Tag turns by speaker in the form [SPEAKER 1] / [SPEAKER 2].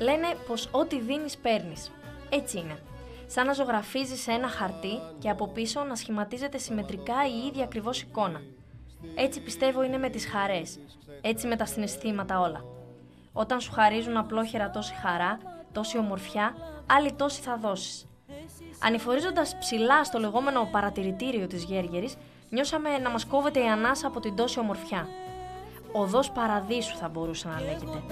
[SPEAKER 1] Λένε πως ό,τι δίνεις παίρνεις. Έτσι είναι. Σαν να ζωγραφίζεις σε ένα χαρτί και από πίσω να σχηματίζεται συμμετρικά η ίδια ακριβώς εικόνα. Έτσι πιστεύω είναι με τις χαρές. Έτσι με τα συναισθήματα όλα. Όταν σου χαρίζουν απλόχερα τόση χαρά, τόση ομορφιά, άλλη τόση θα δώσεις. Ανηφορίζοντας ψηλά στο λεγόμενο παρατηρητήριο της Γέργερης, νιώσαμε να μας κόβεται η ανάσα από την τόση ομορφιά. Οδός παραδείσου θα μπορούσε να λέγεται.